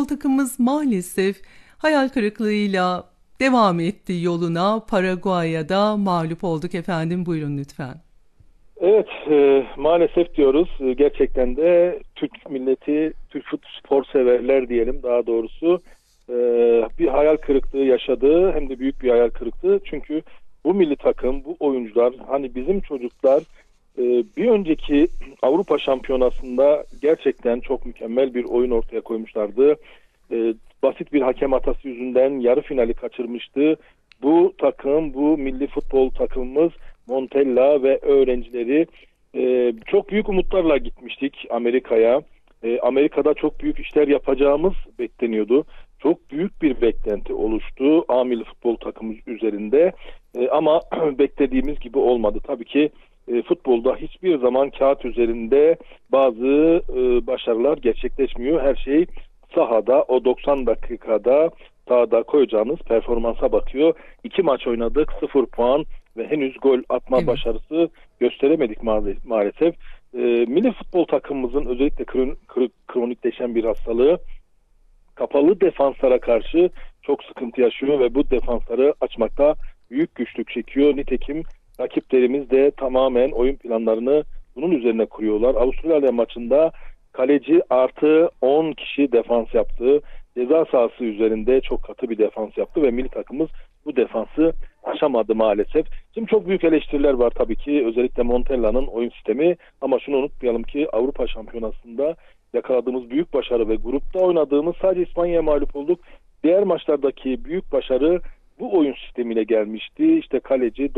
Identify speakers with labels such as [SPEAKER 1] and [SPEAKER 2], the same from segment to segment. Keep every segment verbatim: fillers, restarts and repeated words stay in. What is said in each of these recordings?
[SPEAKER 1] takımımız maalesef hayal kırıklığıyla devam etti yoluna. Paraguay'a da mağlup olduk efendim. Buyurun lütfen.
[SPEAKER 2] Evet, e, maalesef diyoruz. E, gerçekten de Türk milleti, Türk spor severler diyelim daha doğrusu e, bir hayal kırıklığı yaşadı. Hem de büyük bir hayal kırıklığı. Çünkü bu milli takım, bu oyuncular, hani bizim çocuklar e, bir önceki Avrupa Şampiyonası'nda gerçekten çok mükemmel bir oyun ortaya koymuşlardı. E, basit bir hakem hatası yüzünden yarı finali kaçırmıştı. Bu takım, bu milli futbol takımımız Montella ve öğrencileri e, çok büyük umutlarla gitmiştik Amerika'ya. E, Amerika'da çok büyük işler yapacağımız bekleniyordu. Çok büyük bir beklenti oluştu A milli futbol takımı üzerinde. E, ama beklediğimiz gibi olmadı. Tabii ki e, futbolda hiçbir zaman kağıt üzerinde bazı e, başarılar gerçekleşmiyor. Her şey sahada, o doksan dakikada sahada koyacağınız performansa bakıyor. İki maç oynadık, sıfır puan ve henüz gol atma evet. başarısı gösteremedik ma- maalesef. E, milli futbol takımımızın özellikle kron- kron- kronikleşen bir hastalığı, kapalı defanslara karşı çok sıkıntı yaşıyor ve bu defansları açmakta büyük güçlük çekiyor. Nitekim rakiplerimiz de tamamen oyun planlarını bunun üzerine kuruyorlar. Avustralya maçında kaleci artı on kişi defans yaptı. Ceza sahası üzerinde çok katı bir defans yaptı ve milli takımımız bu defansı aşamadı maalesef. Şimdi çok büyük eleştiriler var tabii ki, özellikle Montella'nın oyun sistemi, ama şunu unutmayalım ki Avrupa Şampiyonası'nda yakaladığımız büyük başarı ve grupta oynadığımız, sadece İspanya'ya mağlup olduk. Diğer maçlardaki büyük başarı bu oyun sistemiyle gelmişti. İşte kaleci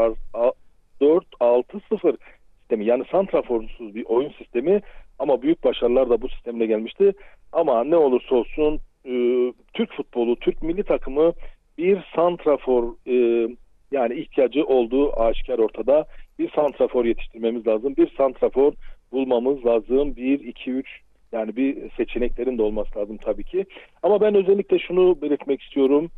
[SPEAKER 2] dört altı sıfır sistemi, yani santraforsuz bir oyun sistemi, ama büyük başarılar da bu sistemle gelmişti. Ama ne olursa olsun e, Türk futbolu, Türk milli takımı bir santrafor e, yani ihtiyacı olduğu aşikar ortada. Bir santrafor yetiştirmemiz lazım. Bir santrafor bulmamız lazım. bir, iki, üç, yani bir seçeneklerin de olması lazım tabii ki. Ama ben özellikle şunu belirtmek istiyorum.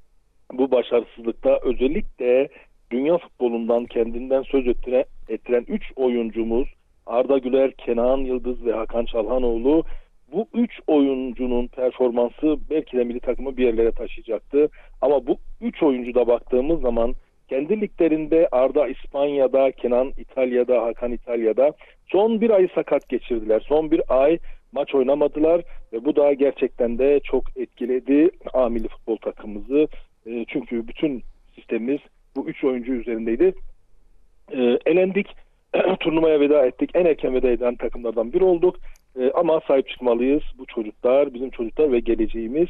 [SPEAKER 2] Bu başarısızlıkta özellikle dünya futbolundan kendinden söz ettiren, ettiren üç oyuncumuz Arda Güler, Kenan Yıldız ve Hakan Çalhanoğlu, bu üç oyuncunun performansı belki de milli takımı bir yerlere taşıyacaktı. Ama bu üç oyuncuda baktığımız zaman kendi liglerinde Arda İspanya'da, Kenan İtalya'da, Hakan İtalya'da son bir ayı sakat geçirdiler. Son bir ay maç oynamadılar ve bu da gerçekten de çok etkiledi A milli futbol takımımızı. E, çünkü bütün sistemimiz bu üç oyuncu üzerindeydi. E, elendik. Turnuvaya veda ettik. En erken veda eden takımlardan biri olduk. E, ama sahip çıkmalıyız. Bu çocuklar, bizim çocuklar ve geleceğimiz.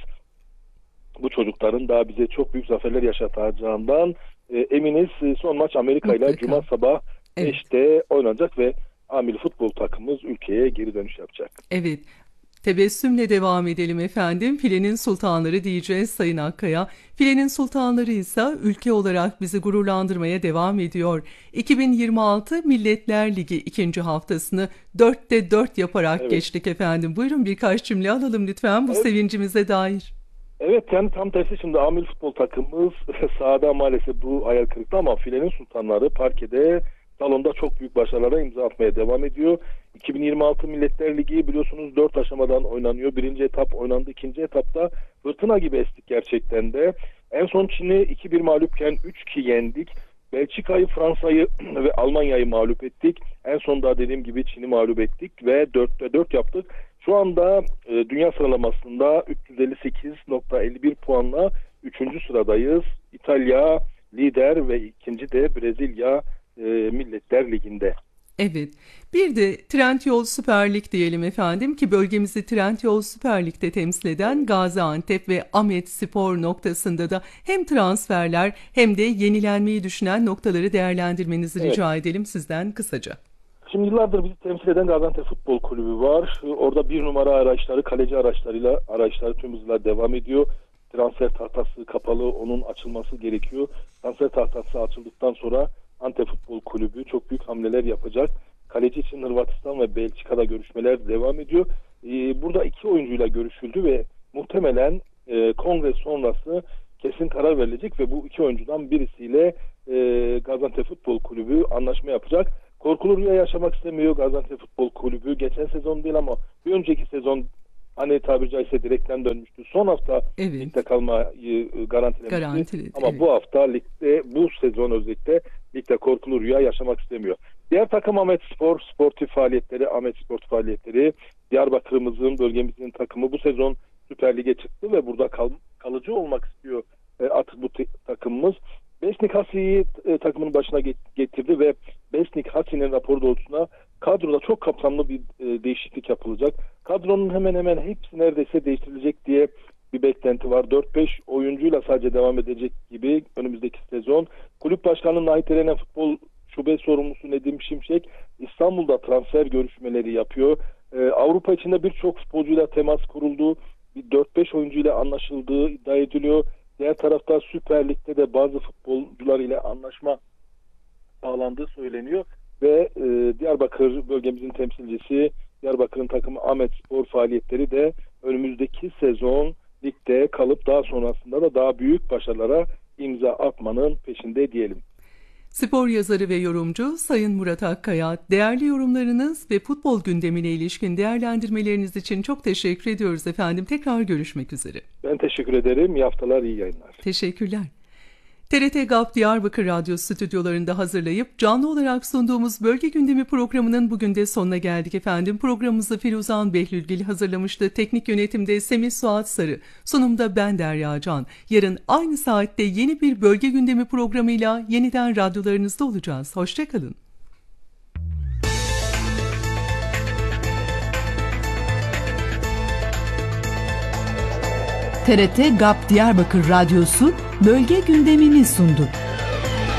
[SPEAKER 2] Bu çocukların daha bize çok büyük zaferler yaşatacağından e, eminiz. Son maç Amerika ile Cuma sabah evet. beşte oynanacak ve A milli futbol takımımız ülkeye geri dönüş yapacak.
[SPEAKER 1] Evet. Tebessümle devam edelim efendim. Filenin sultanları diyeceğiz Sayın Akkaya. Filenin sultanları ise ülke olarak bizi gururlandırmaya devam ediyor. iki bin yirmi altı Milletler Ligi ikinci haftasını dörtte dört yaparak evet. geçtik efendim. Buyurun birkaç cümle alalım lütfen bu evet. sevincimize dair.
[SPEAKER 2] Evet, yani tam tersi, şimdi A milli futbol takımımız sahada maalesef bu hayal kırıklığı, ama filenin sultanları parkede, salonda çok büyük başarılara imza atmaya devam ediyor. iki bin yirmi altı Milletler Ligi biliyorsunuz dört aşamadan oynanıyor. Birinci etap oynandı. İkinci etapta fırtına gibi estik gerçekten de. En son Çin'i iki bir mağlupken üç iki yendik. Belçika'yı, Fransa'yı ve Almanya'yı mağlup ettik. En son da dediğim gibi Çin'i mağlup ettik ve dörtte dört yaptık. Şu anda e, dünya sıralamasında üç yüz elli sekiz nokta elli bir puanla üçüncü sıradayız. İtalya lider ve ikinci de Brezilya e, Milletler Ligi'nde.
[SPEAKER 1] Evet. Bir de Trendyol Süper Lig diyelim efendim ki bölgemizi Trendyol Süper Lig'de temsil eden Gaziantep ve Ahmetspor noktasında da hem transferler hem de yenilenmeyi düşünen noktaları değerlendirmenizi evet. rica edelim sizden kısaca.
[SPEAKER 2] Şimdi yıllardır bizi temsil eden Gaziantep Futbol Kulübü var. Orada bir numara araçları, kaleci araçlarıyla araçları tüm hızla devam ediyor. Transfer tahtası kapalı, onun açılması gerekiyor. Transfer tahtası açıldıktan sonra Antep Futbol Kulübü çok büyük hamleler yapacak. Kaleci için Hırvatistan ve Belçika'da görüşmeler devam ediyor. Ee, burada iki oyuncuyla görüşüldü ve muhtemelen e, kongre sonrası kesin karar verilecek ve bu iki oyuncudan birisiyle e, Gaziantep Futbol Kulübü anlaşma yapacak. Korkulu rüya yaşamak istemiyor Gaziantep Futbol Kulübü. Geçen sezon değil ama bir önceki sezon Hani tabiri caizse direkten dönmüştü. Son hafta
[SPEAKER 1] evet.
[SPEAKER 2] ligde kalmayı garantilemişti.
[SPEAKER 1] Garantiledi,
[SPEAKER 2] Ama
[SPEAKER 1] evet.
[SPEAKER 2] bu hafta ligde, bu sezon özellikle ligde korkulu rüya yaşamak istemiyor. Diğer takım Ahmetspor sportif faaliyetleri, Ahmet Spor faaliyetleri. Diyarbakır'ımızın, bölgemizin takımı bu sezon Süper Lig'e çıktı ve burada kal, kalıcı olmak istiyor e, artık bu te, takımımız. Besnik Hasi'yi e, takımın başına getirdi ve Besnik Hasi'nin raporu doğrultusunda kadroda çok kapsamlı bir e, değişiklik yapılacak. Kadronun hemen hemen hepsi neredeyse değiştirilecek diye bir beklenti var. dört beş oyuncuyla sadece devam edecek gibi önümüzdeki sezon. Kulüp Başkanı Nahit Eren'e futbol şube sorumlusu Nedim Şimşek İstanbul'da transfer görüşmeleri yapıyor. Ee, Avrupa içinde birçok futbolcuyla temas kuruldu. Bir dört beş oyuncuyla anlaşıldığı iddia ediliyor. Diğer tarafta Süper Lig'de de bazı futbolcular ile anlaşma sağlandığı söyleniyor. Ve e, Diyarbakır bölgemizin temsilcisi Diyarbakır'ın takımı Ahmetspor faaliyetleri de önümüzdeki sezon ligde kalıp daha sonrasında da daha büyük başarılara imza atmanın peşinde diyelim.
[SPEAKER 1] Spor yazarı ve yorumcu Sayın Murat Akkaya, değerli yorumlarınız ve futbol gündemine ilişkin değerlendirmeleriniz için çok teşekkür ediyoruz efendim. Tekrar görüşmek üzere.
[SPEAKER 2] Ben teşekkür ederim. İyi haftalar, iyi yayınlar.
[SPEAKER 1] Teşekkürler. T R T G A P Diyarbakır Radyo stüdyolarında hazırlayıp canlı olarak sunduğumuz Bölge Gündemi programının bugün de sonuna geldik efendim. Programımızı Firuzan Behlülgil hazırlamıştı. Teknik yönetimde Semih Suat Sarı, sunumda ben Derya Can. Yarın aynı saatte yeni bir Bölge Gündemi programıyla yeniden radyolarınızda olacağız. Hoşçakalın.
[SPEAKER 3] T R T G A P Diyarbakır Radyosu Bölge Gündemini sundu.